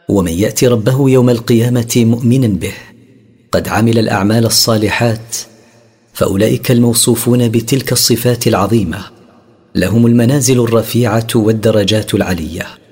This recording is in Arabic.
ومن يأتي ربه يوم القيامة مؤمنا به قد عمل الأعمال الصالحات، فأولئك الموصوفون بتلك الصفات العظيمة لهم المنازل الرفيعة والدرجات العلية.